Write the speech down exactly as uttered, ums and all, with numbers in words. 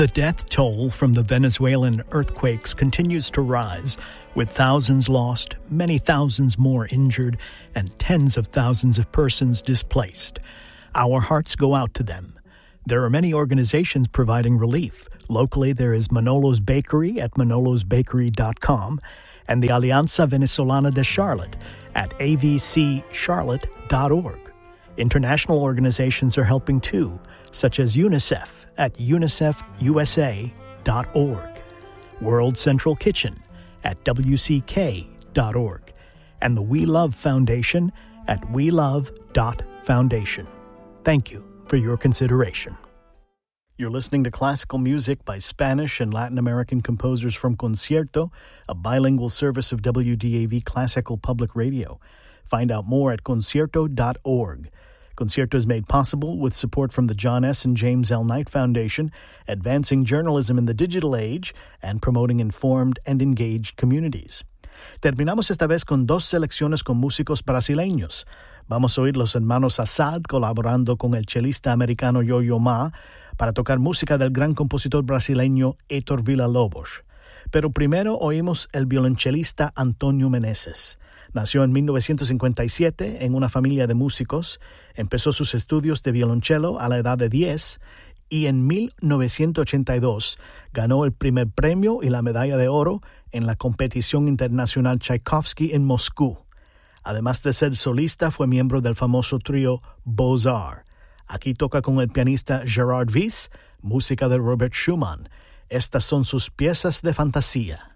The death toll from the Venezuelan earthquakes continues to rise, with thousands lost, many thousands more injured, and tens of thousands of persons displaced. Our hearts go out to them. There are many organizations providing relief. Locally, there is Manolo's Bakery at manolos bakery dot com and the Alianza Venezolana de Charlotte at a v c charlotte dot org. International organizations are helping too, such as UNICEF at unicef u s a dot org, World Central Kitchen at w c k dot org, and the We Love Foundation at we love dot foundation. Thank you for your consideration. You're listening to classical music by Spanish and Latin American composers from Concierto, a bilingual service of W D A V Classical Public Radio. Find out more at concierto dot org. Concierto is made possible with support from the John S. and James L. Knight Foundation, advancing journalism in the digital age and promoting informed and engaged communities. Terminamos esta vez con dos selecciones con músicos brasileños. Vamos a oír los hermanos Assad colaborando con el chelista americano Yo-Yo Ma para tocar música del gran compositor brasileño Héctor Villa-Lobos. Pero primero oímos el violonchelista Antonio Meneses. Nació en mil novecientos cincuenta y siete en una familia de músicos, empezó sus estudios de violonchelo a la edad de diez y en mil novecientos ochenta y dos ganó el primer premio y la medalla de oro en la competición internacional Tchaikovsky en Moscú. Además de ser solista, fue miembro del famoso trío Beaux-Arts. Aquí toca con el pianista Gerard Wyss, música de Robert Schumann. Estas son sus piezas de fantasía.